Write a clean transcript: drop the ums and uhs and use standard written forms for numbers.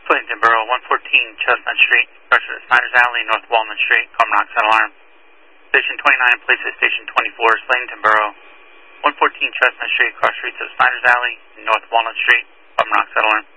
Sleddington Borough, 114 Chestnut Street, pressure at Snyder's Alley, North Walnut Street, carbon monoxide alarm. Station 29, police at Station 24, Sleddington Borough, 114 Chestnut Street, cross streets of Snyder's Alley, North Walnut Street, carbon monoxide alarm.